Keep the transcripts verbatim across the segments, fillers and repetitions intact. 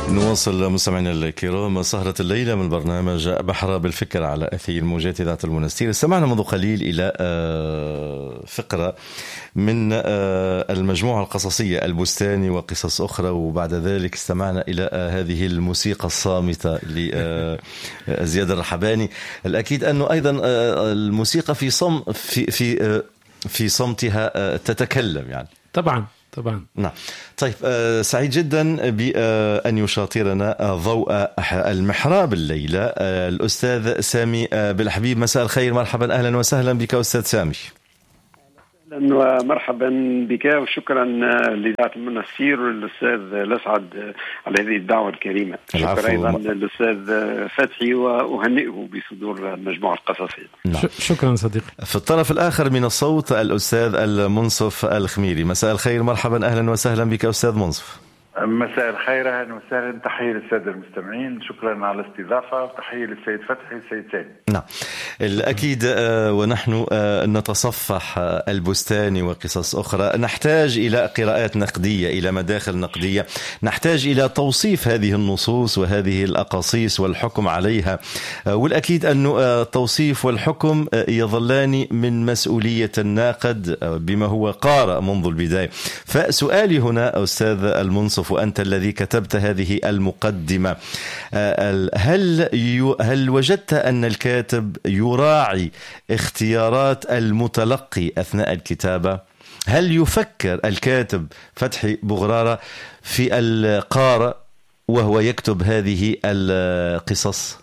نواصل مستمعينا الكرام سهرة الليلة من برنامج بحر بالفكر على أثير موجات إذاعة المنستير. استمعنا منذ قليل إلى فقرة من المجموعة القصصية البستاني وقصص أخرى، وبعد ذلك استمعنا إلى هذه الموسيقى الصامتة لزياد الرحباني. الأكيد أنه أيضا الموسيقى في صم في في في صمتها تتكلم يعني. طبعا طبعا. نعم. طيب، سعيد جدا بأن يشاطرنا ضوء المحراب الليلة الأستاذ سامي بالحبيب. مساء الخير، مرحبا، أهلا وسهلا بك أستاذ سامي. أهلا ومرحبا بك، وشكرا لإذاعة المنستير والأستاذ الأسعد على هذه الدعوة الكريمة. شكرا أيضا للأستاذ فتحي وأهنئه بصدور المجموعة القصصية. نعم. شكرا صديقي. في الطرف الآخر من الصوت الأستاذ المنصف الخميري. مساء الخير، مرحبا، أهلا وسهلا بك أستاذ منصف. مساء الخير، اهلا وسهلا، تحيه للساده المستمعين، شكرا على الاستضافه، وتحيه للسيد فتحي والسيد سامي. نعم، الاكيد. ونحن نتصفح البستاني وقصص اخرى، نحتاج الى قراءات نقديه، الى مداخل نقديه، نحتاج الى توصيف هذه النصوص وهذه الاقاصيص والحكم عليها، والاكيد انه التوصيف والحكم يظلان من مسؤوليه الناقد بما هو قارئ منذ البدايه. فسؤالي هنا استاذ المنصف، وأنت الذي كتبت هذه المقدمة، هل هل وجدت أن الكاتب يراعي اختيارات المتلقي أثناء الكتابة؟ هل يفكر الكاتب فتحي بغرارة في القارئ وهو يكتب هذه القصص؟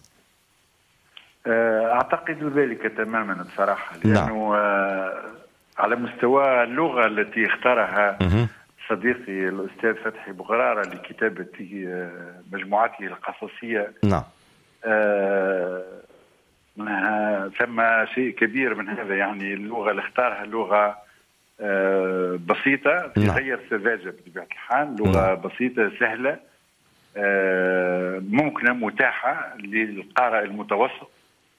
أعتقد ذلك تماما بصراحة، لأنه نعم. على مستوى اللغة التي اختارها م- صديقي الأستاذ فتحي بغرارة لكتابة مجموعته القصصية، نعم، آه ثم شيء كبير من هذا. يعني اللغة اللي اختارها لغة آه بسيطة في نعم. غير سذاجة بطبيعة الحال، لغة نعم. بسيطة سهلة، آه ممكنة متاحة للقارئ المتوسط،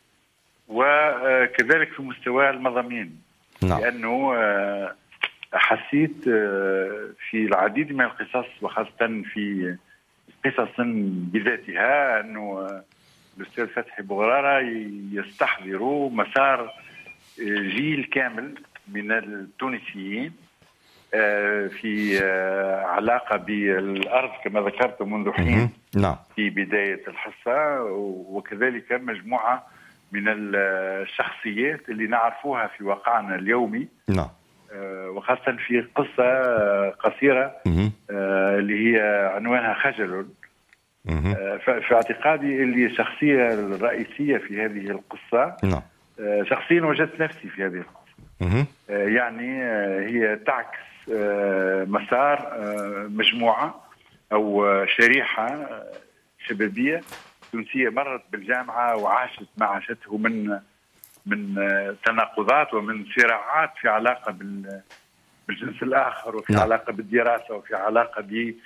وكذلك في مستوى المضامين، نعم. لأنه آه حسيت في العديد من القصص، وخاصة في قصص بذاتها، أنه الأستاذ فتحي بغرارة يستحضر مسار جيل كامل من التونسيين في علاقة بالأرض كما ذكرت منذ حين في بداية الحصة، وكذلك مجموعة من الشخصيات اللي نعرفوها في واقعنا اليومي، نعم، وخاصة في قصة قصيرة اللي هي عنوانها خجل. في اعتقادي اللي الشخصية الرئيسية في هذه القصة شخصيا وجدت نفسي في هذه القصة، يعني هي تعكس مسار مجموعة أو شريحة شبابية تونسية مرت بالجامعة وعاشت ما عاشته من من تناقضات ومن صراعات في علاقة بالجنس الآخر، وفي نعم. علاقة بالدراسة، وفي علاقة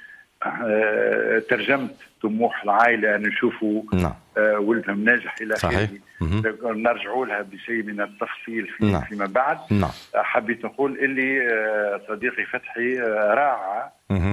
بترجمة طموح العائلة أن يشوفوا نعم. ولدهم ناجح إلى آخره. نرجعوا لها بشيء من التفصيل في نعم. فيما بعد. نعم. حبيت نقول اللي صديقي فتحي راعى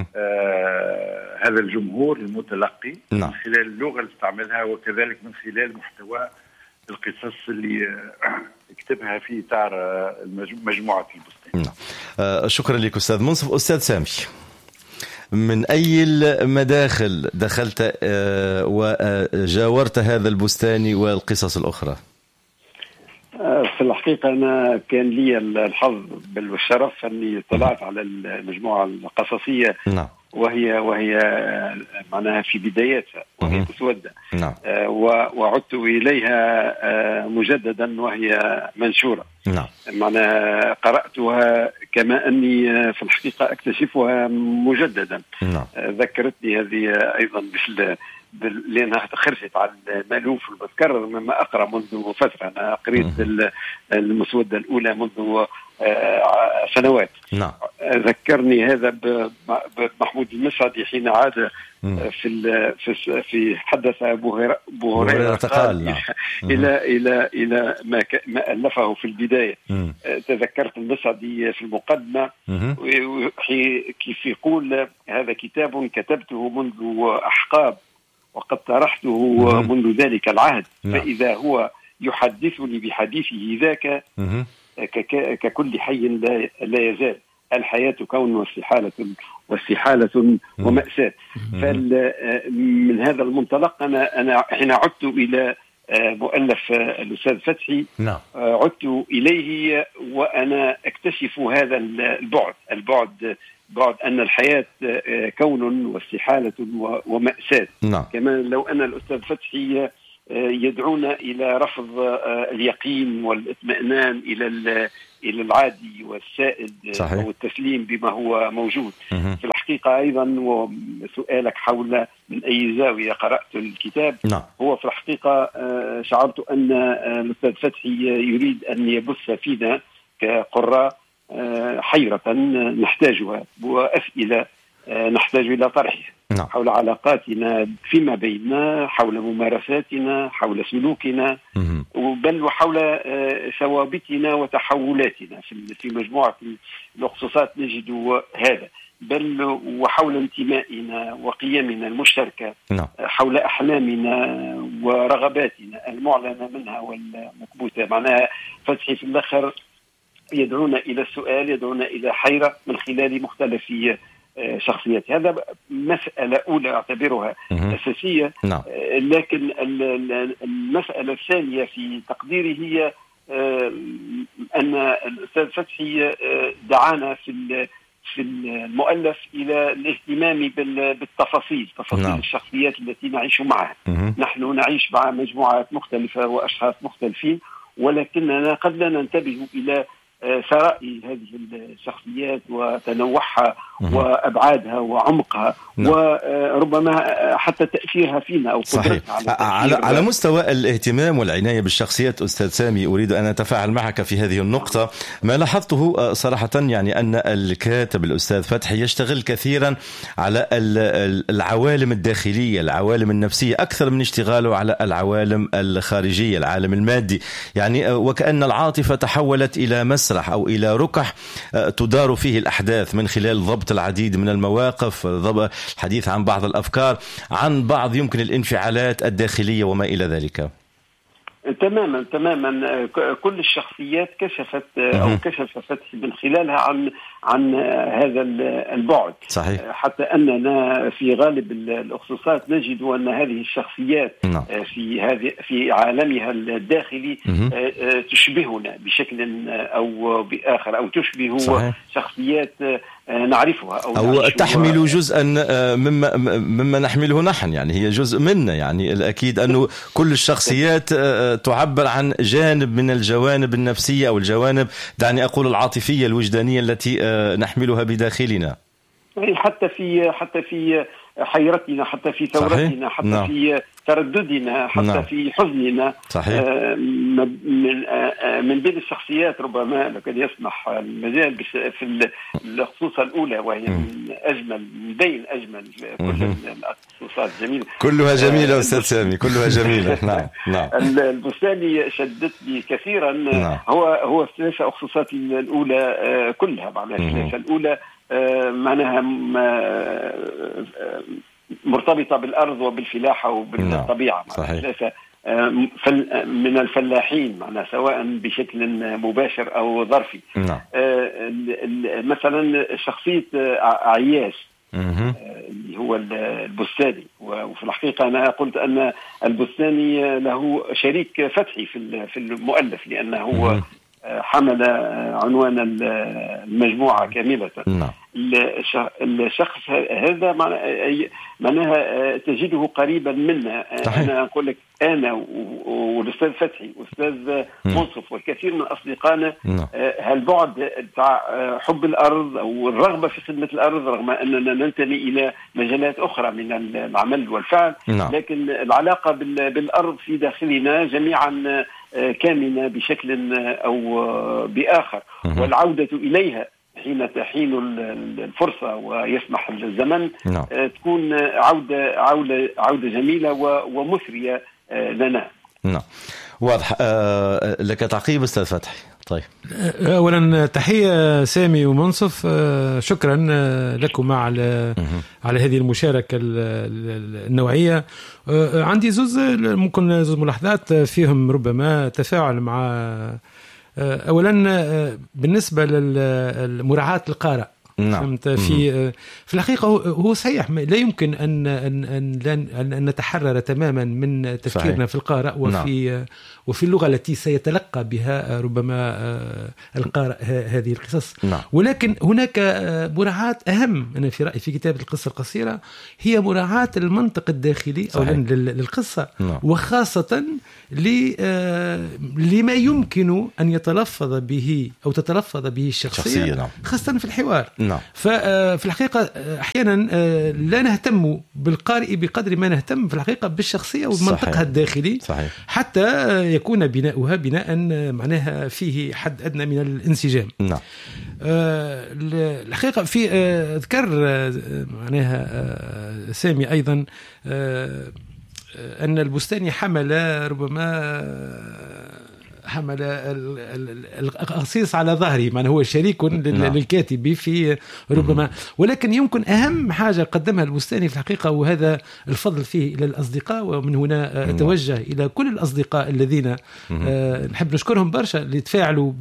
هذا الجمهور المتلقي نعم. من خلال اللغة اللي استعملها، وكذلك من خلال محتوى القصص اللي اكتبها في إطار مجموعة البستان. نعم. آه شكرا لك أستاذ منصف. أستاذ سامي، من أي المداخل دخلت آه وجاورت هذا البستاني والقصص الأخرى؟ في الحقيقة أنا كان لي الحظ والشرف أني طلعت على المجموعة القصصية نعم. وهي وهي معناها في بدايتها وهي مسودة نعم. آه وعدت إليها آه مجددا وهي منشورة نعم. معناها قرأتها كما أني في الحقيقة أكتشفها مجددا نعم. آه ذكرتني هذه أيضا بال لأنها خرجت على المألوف وبتكرر مما أقرأ منذ فترة. أنا قريت المسودة الأولى منذ سنوات. نعم. ذكرني هذا بمحمود المسعدي حين عاد في في في حدث ابو هريره قال نعم. الى الى الى ما ما الفه في البدايه. مم. تذكرت المسعدي في المقدمه كيف يقول هذا كتاب كتبته منذ احقاب وقد طرحته مم. منذ ذلك العهد. نعم. فاذا هو يحدثني بحديثه ذاك ككل حي لا, لا يزال الحياة كون واستحالة واستحالة ومأساة. فمن هذا المنطلق أنا أنا حين عدت إلى مؤلف الأستاذ فتحي عدت إليه وأنا أكتشف هذا البعد البعد بعد أن الحياة كون واستحالة ومأساة. كما لو أن الأستاذ فتحي يدعونا إلى رفض اليقين والاطمئنان إلى إلى العادي والسائد. صحيح. والتسليم بما هو موجود. مه. في الحقيقة أيضا وسؤالك حول من أي زاوية قرأت الكتاب. نعم. هو في الحقيقة شعرت أن الأستاذ فتحي يريد أن يبث فينا كقراء حيرة نحتاجها وأسئلة نحتاج إلى طرحها. نعم. حول علاقاتنا فيما بيننا، حول ممارساتنا، حول سلوكنا، بل وحول ثوابتنا وتحولاتنا في مجموعة الأخصاصات نجد هذا، بل وحول انتمائنا وقيمنا المشتركة. نعم. حول أحلامنا ورغباتنا المعلنة منها والمكبوتة. معناها فتحي في الآخر يدعونا إلى السؤال، يدعونا إلى حيرة من خلال مختلف شخصيات. هذا مسألة أولى أعتبرها أساسية. نعم. لكن المسألة الثانية في تقديري هي أن الأستاذ فتحي دعانا في في المؤلف إلى الاهتمام بالتفاصيل، تفاصيل. نعم. الشخصيات التي نعيش معها. مه. نحن نعيش مع مجموعات مختلفة وأشخاص مختلفين، ولكننا قد لا ننتبه إلى ثراء هذه الشخصيات وتنوعها وأبعادها وعمقها. نعم. وربما حتى تأثيرها فينا أو قدرتها على, على, على مستوى الاهتمام والعناية بالشخصيات. أستاذ سامي، أريد أن أتفاعل معك في هذه النقطة. ما لاحظته صراحة يعني أن الكاتب الأستاذ فتحي يشتغل كثيرا على العوالم الداخلية، العوالم النفسية، أكثر من اشتغاله على العوالم الخارجية، العالم المادي. يعني وكأن العاطفة تحولت إلى مسرح أو إلى ركح تدار فيه الأحداث من خلال ضبط العديد من المواقف، ضبط الحديث عن بعض الأفكار، عن بعض يمكن الانفعالات الداخلية وما إلى ذلك. تماما تماما. كل الشخصيات كشفت أو كشف فتحي من خلالها عن عن هذا البعد. صحيح. حتى أننا في غالب الأخصاصات نجد أن هذه الشخصيات نعم. في هذه في عالمها الداخلي تشبهنا بشكل أو بآخر، أو تشبه صحيح. شخصيات نعرفها أو, أو تحمل جزءا مما مما نحمله نحن، يعني هي جزء منا. يعني الأكيد أنه كل الشخصيات تعبر عن جانب من الجوانب النفسية أو الجوانب، دعني أقول العاطفية الوجدانية التي نحملها بداخلنا. حتى في حتى في حيرتنا، حتى في ثورتنا، حتى نعم. في ترددنا، حتى نعم. في حزننا. صحيح. من من بين الشخصيات ربما لو كان يسمح المجال في الخصوصة الأولى، وهي من أجمل من بين أجمل كل الخصوصات جميلة، كلها جميلة أستاذ سامي، كلها جميلة. نعم نعم. البستاني شدتني كثيرا. نعم. هو هو الثلاثة أخصوصات الأولى كلها، معناها الثلاثة الأولى معناها مرتبطة بالأرض وبالفلاحة وبالطبيعة. صحيح. من الفلاحين معنا سواء بشكل مباشر أو ظرفي. نعم. مثلا شخصية عياش اللي هو البستاني، وفي الحقيقة أنا قلت أن البستاني له شريك فتحي في المؤلف، لأنه حمل عنوان المجموعة كاملة. نعم. الشخص هذا معناها تجده قريبا منا. أنا أقول لك أنا والأستاذ فتحي والأستاذ منصف والكثير من أصدقائنا هالبعد بتاع حب الأرض أو الرغبة في خدمة الأرض رغم أننا ننتمي إلى مجالات أخرى من العمل والفعل، لكن العلاقة بالأرض في داخلنا جميعا كامنة بشكل أو بآخر، والعودة إليها حين تحين الفرصة ويسمح الزمن تكون عودة عودة عودة جميلة ومثرية لنا. نعم واضح. أه لك تعقيب أستاذ فتحي؟ طيب أولا تحية سامي ومنصف، شكرا لكم على على هذه المشاركة النوعية. عندي زوز ممكن زوز ملاحظات فيهم ربما تفاعل مع أولا بالنسبة للمراعاة القارئ. نعم. في في الحقيقة هو صحيح لا يمكن أن أن أن, أن نتحرر تماما من تفكيرنا صحيح. في القارئ وفي نعم. وفي اللغة التي سيتلقى بها ربما القارئ هذه القصص. نعم. ولكن هناك مراعاة أهم أنا في رأيي في كتابة القصة القصيرة، هي مراعاة المنطق الداخلي أولا للقصة. نعم. وخاصة لما يمكن أن يتلفظ به أو تتلفظ به الشخصية نعم. خاصة في الحوار. نعم. ففي الحقيقة أحيانا لا نهتم بالقارئ بقدر ما نهتم في الحقيقة بالشخصية ومنطقها الداخلي. صحيح. حتى يكون بناؤها بناء معناها فيه حد أدنى من الانسجام. نعم. الحقيقة في ذكر معناها سامي أيضا أن البستاني حمل ربما حمل القصيص على ظهره، من هو شريك للكاتب في ربما. ولكن يمكن أهم حاجة قدمها البستاني في الحقيقة، وهذا الفضل فيه إلى الأصدقاء، ومن هنا أتوجه إلى كل الأصدقاء الذين نحب نشكرهم برشا اللي تفاعلوا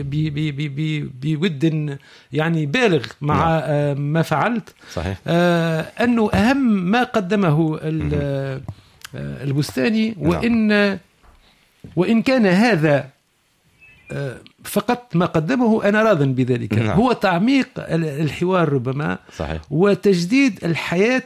بود يعني بالغ مع ما فعلت. صحيح. أنه أهم ما قدمه البستاني، وإن وإن كان هذا فقط ما قدمه أنا راض بذلك. نعم. هو تعميق الحوار ربما. صحيح. وتجديد الحياة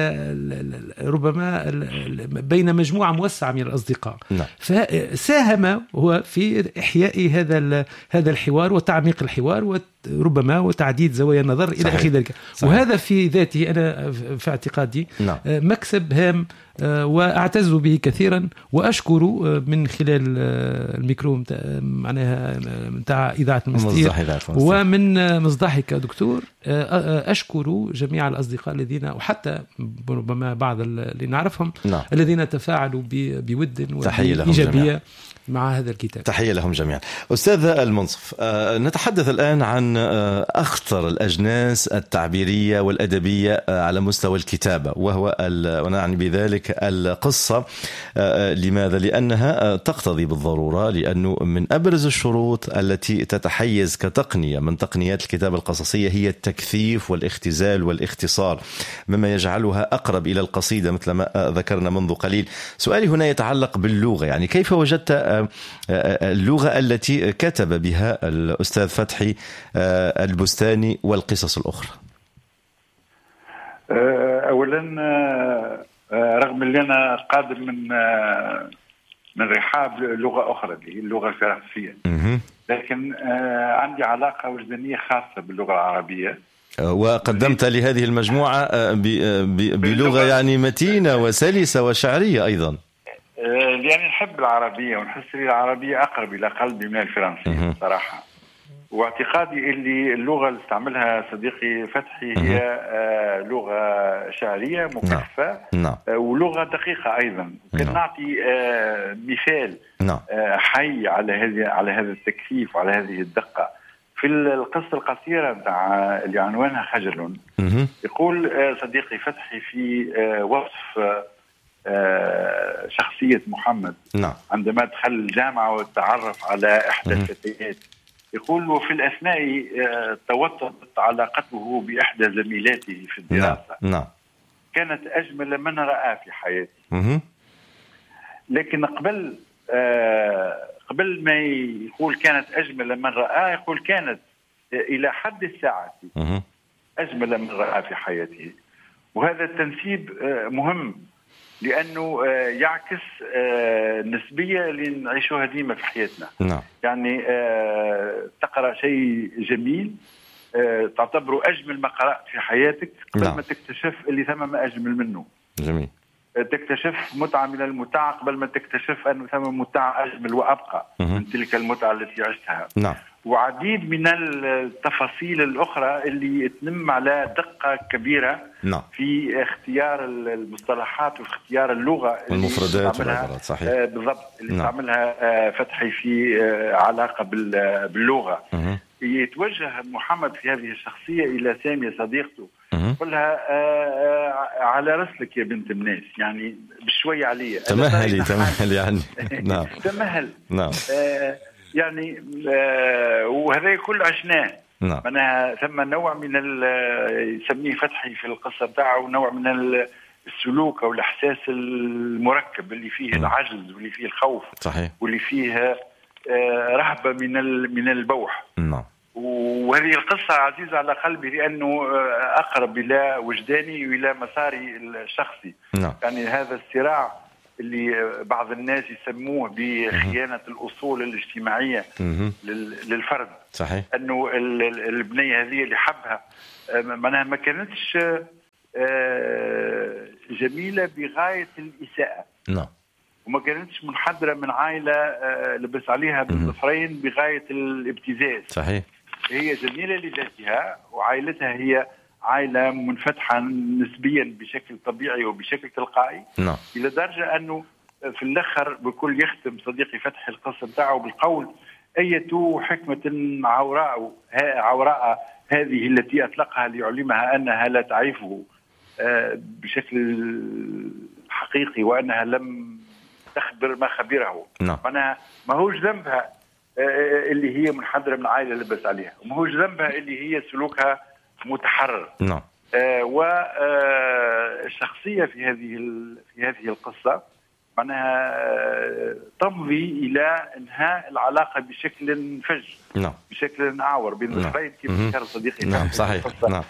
ربما بين مجموعة موسعة من الأصدقاء. نعم. فساهم هو في إحياء هذا هذا الحوار وتعميق الحوار وربما وتعديد زوايا النظر إلى آخر ذلك. وهذا في ذاته أنا في اعتقادي نعم. مكسب هام وأعتز به كثيرا، وأشكر من خلال الميكرو معناها متاع إذاعة المستير ومن مصداحك دكتور، أشكر جميع الأصدقاء الذين وحتى ربما بعض اللي نعرفهم نعم. الذين تفاعلوا بود وإيجابية مع هذا الكتاب. تحية لهم جميعا. أستاذ المنصف، نتحدث الآن عن أخطر الأجناس التعبيرية والأدبية على مستوى الكتابة، وهو ونعني بذلك القصة. لماذا؟ لأنها تقتضي بالضرورة، لأنه من أبرز الشروط التي تتحيز كتقنية من تقنيات الكتابة القصصية هي التكثيف والاختزال والاختصار، مما يجعلها أقرب إلى القصيدة مثل ما ذكرنا منذ قليل. سؤالي هنا يتعلق باللغة، يعني كيف وجدت اللغة التي كتب بها الأستاذ فتحي البستاني والقصص الأخرى؟ أولا رغم أن أنا قادم من من رحاب لغة أخرى اللي هي اللغة الفرنسية، لكن عندي علاقة وجدانية خاصة باللغة العربية، وقدمت لهذه المجموعة بلغة يعني متينة وسلسة وشعرية أيضا. يعني نحب العربية ونحس لي العربية أقرب إلى قلبي من الفرنسية صراحة. واعتقادي اللي اللغة اللي استعملها صديقي فتحي هي آه لغة شعرية مكثفة نعم. آه ولغة دقيقة أيضا. كنا نعطي آه مثال نعم. آه حي على هذه على هذا التكثيف وعلى هذه الدقة. في القصة القصيرة بتاع اللي عنوانها خجل يقول آه صديقي فتحي في آه وصف آه آه شخصية محمد نعم. عندما دخل الجامعة وتعرف على إحدى الفتيات، يقول وفي الأثناء توطدت علاقته بإحدى زميلاته في الدراسة. نعم. كانت أجمل من رأى في حياته. مه. لكن قبل قبل ما يقول كانت أجمل من رأى، يقول كانت إلى حد الساعة أجمل من رأى في حياته. وهذا التنسيب مهم لأنه يعكس النسبية اللي نعيشوها ديما في حياتنا. نعم. يعني تقرأ شيء جميل تعتبره أجمل ما قرأت في حياتك قبل نعم. ما تكتشف اللي ثم ما أجمل منه. جميل. تكتشف متعة من المتعة قبل ما تكتشف أنه ثم متعة أجمل وأبقى من تلك المتعة التي عشتها. نعم. وعديد من التفاصيل الأخرى اللي تنم على دقة كبيرة نعم. في اختيار المصطلحات واختيار اللغة والمفردات والعبارات. صحيح. آه بالضبط اللي نعم. تعملها آه فتحي في آه علاقة باللغة. مه. يتوجه محمد في هذه الشخصية إلى سامية صديقته قلها آه آه على رسلك يا بنت الناس، يعني بشوي عليا تمهلي تمهل يعني. نعم. تمهل. نعم. آه يعني آه وهذا كل عشناه. نعم. أنا ثم نوع من يسميه فتحي في القصة بتاعه نوع من السلوك أو الإحساس المركب اللي فيه م. العجز واللي فيه الخوف. صحيح. واللي فيه آه رهبة من من البوح. نعم. وهذه القصة عزيزة على قلبي لأنه أقرب إلى وجداني وإلى مساري الشخصي. نعم. يعني هذا الصراع اللي بعض الناس يسموه بخيانة الأصول الاجتماعية للفرد. صحيح. أنه البنية هذه اللي حبها معناها ما كانتش جميلة بغاية الإساءة. نعم. وما كانتش منحدرة من عائلة لبس عليها بالظفرين بغاية الابتزاز. صحيح. هي جميلة لذاتها وعائلتها هي عائلة منفتحة نسبيا بشكل طبيعي وبشكل تلقائي. نعم. إلى درجة أنه في الآخر بكل يختم صديقي فتحي القصة بتاعه بالقول أية حكمة عوراء عوراء هذه التي أطلقها ليعلمها أنها لا تعرفه بشكل حقيقي وأنها لم تخبر ما خبره. نعم. أنا ما هوش ذنبها اللي هي منحدرة من عائلة لبس عليها، وما هوش ذنبها اللي هي سلوكها متحرر. نعم. آه والشخصية في هذه في هذه القصة معناها تمضي إلى إنهاء العلاقة بشكل فج. نعم. بشكل أعور بين الفريق كيف ذكر صديقي. نعم. صحيح. نعم.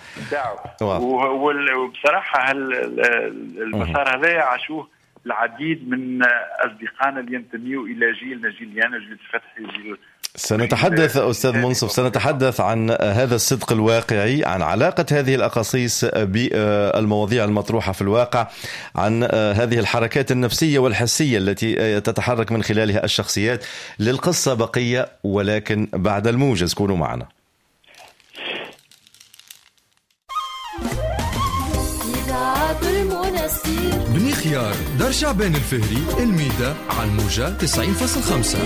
وبصراحة المسار هذا عاشوه العديد من أصدقائنا اللي ينتميوا إلى جيلنا جيلنا جيل فتحي جيل. سنتحدث أستاذ منصف سنتحدث عن هذا الصدق الواقعي، عن علاقة هذه الأقاصيص بالمواضيع المطروحة في الواقع، عن هذه الحركات النفسية والحسية التي تتحرك من خلالها الشخصيات. للقصة بقية ولكن بعد الموجز. كونوا معنا. بني خيار دار شعبان الفهري الميدة عن موجة تسعين فاصل خمسة.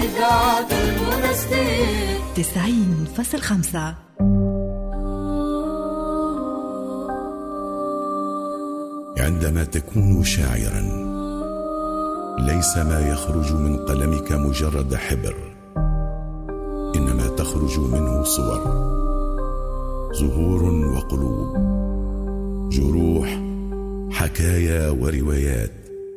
تسعين فاصل خمسة. عندما تكون شاعرا ليس ما يخرج من قلمك مجرد حبر، إنما تخرج منه صور، زهور وقلوب، جروح، حكايا وروايات.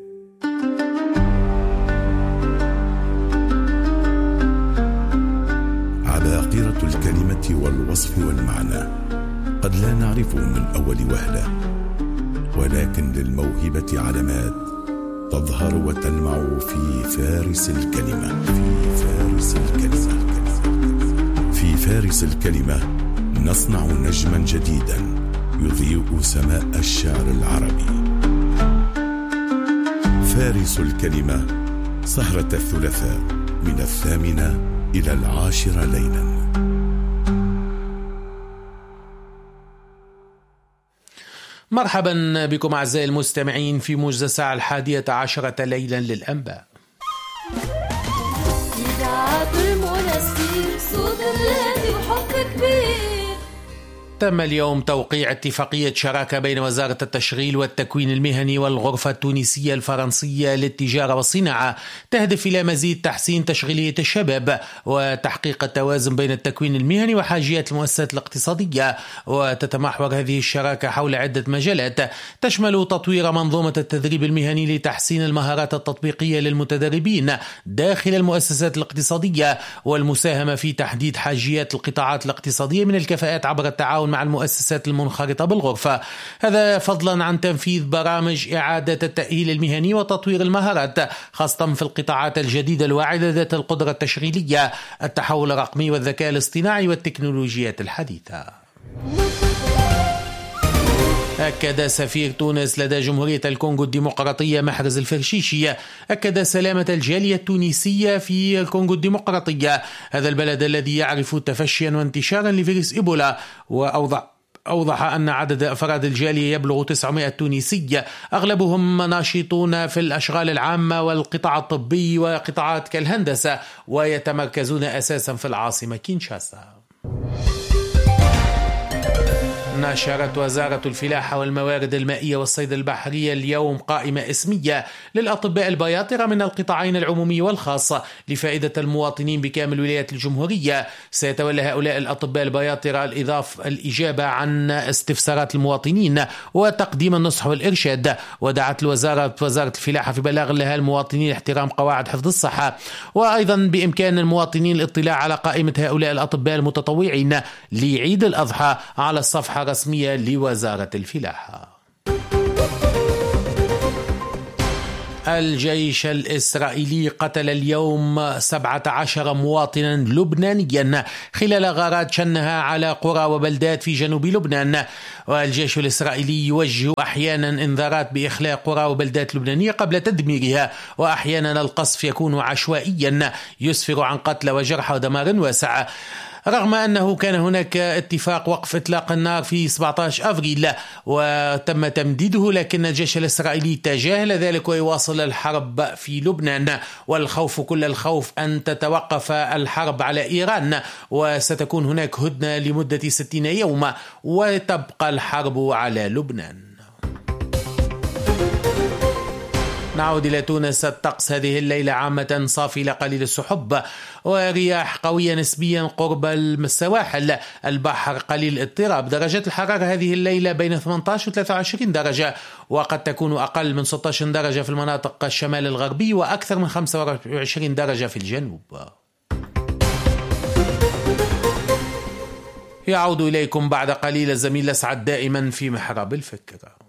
عباقرة الكلمة والوصف والمعنى قد لا نعرفه من أول وهلة، ولكن للموهبة علامات تظهر وتلمع في فارس الكلمة. في فارس الكلمة في فارس الكلمة نصنع نجما جديدا يضيء سماء الشعر العربي. فارس الكلمة سهرة الثلاثاء من الثامنة إلى العاشرة ليلا. مرحبا بكم أعزائي المستمعين في موجز الساعة الحادية عشرة ليلا للأنباء. إذاعة المنسي صوت الهادي وحب كبير. تم اليوم توقيع اتفاقية شراكة بين وزارة التشغيل والتكوين المهني والغرفة التونسية الفرنسية للتجارة والصناعة، تهدف إلى مزيد تحسين تشغيلية الشباب وتحقيق التوازن بين التكوين المهني وحاجيات المؤسسات الاقتصادية. وتتمحور هذه الشراكة حول عدة مجالات تشمل تطوير منظومة التدريب المهني لتحسين المهارات التطبيقية للمتدربين داخل المؤسسات الاقتصادية، والمساهمة في تحديد حاجيات القطاعات الاقتصادية من الكفاءات عبر التعاون بالتعاون مع المؤسسات المنخرطة بالغرفة، هذا فضلا عن تنفيذ برامج إعادة التأهيل المهني وتطوير المهارات خاصة في القطاعات الجديدة الواعدة ذات القدرة التشغيلية، التحول الرقمي والذكاء الاصطناعي والتكنولوجيات الحديثة. أكد سفير تونس لدى جمهورية الكونغو الديمقراطية محرز الفرشيشي أكد سلامة الجالية التونسية في الكونغو الديمقراطية، هذا البلد الذي يعرف تفشيا وانتشارا لفيروس إيبولا، وأوضح أوضح أن عدد أفراد الجالية يبلغ تسعمائة تونسي، أغلبهم ناشطون في الأشغال العامة والقطاع الطبي وقطاعات كالهندسة، ويتمركزون أساسا في العاصمة كينشاسا. نشرت وزارة الفلاحة والموارد المائية والصيد البحرية اليوم قائمة اسمية للأطباء البياطرة من القطاعين العمومي والخاص لفائدة المواطنين بكامل ولايات الجمهورية. سيتولى هؤلاء الأطباء البياطرة الإضافة الإجابة عن استفسارات المواطنين وتقديم النصح والإرشاد. ودعت الوزارة وزارة الفلاحة في بلاغ لها المواطنين احترام قواعد حفظ الصحة، وأيضا بإمكان المواطنين الاطلاع على قائمة هؤلاء الأطباء المتطوعين لعيد الأضحى على الصفحة رسمية لوزارة الفلاحة. الجيش الإسرائيلي قتل اليوم سبعة عشر مواطنا لبنانيا خلال غارات شنها على قرى وبلدات في جنوب لبنان. والجيش الإسرائيلي يوجه أحيانا إنذارات بإخلاء قرى وبلدات لبنانية قبل تدميرها، وأحيانا القصف يكون عشوائيا يسفر عن قتل وجرحى ودمار واسع. رغم أنه كان هناك اتفاق وقف إطلاق النار في سبعة عشر أفريل وتم تمديده، لكن الجيش الإسرائيلي تجاهل ذلك ويواصل الحرب في لبنان، والخوف كل الخوف أن تتوقف الحرب على إيران وستكون هناك هدنة لمدة ستين يوما وتبقى الحرب على لبنان. نعود إلى تونس. الطقس هذه الليلة عامة صافي إلى قليل السحب ورياح قوية نسبيا قرب السواحل، البحر قليل الاضطراب. درجات الحرارة هذه الليلة بين ثمانية عشر و ثلاثة وعشرين درجة، وقد تكون أقل من ستة عشر درجة في المناطق الشمال الغربي وأكثر من خمسة وعشرين درجة في الجنوب. يعود إليكم بعد قليل الزميل لسعد دائما في محراب الفكرة.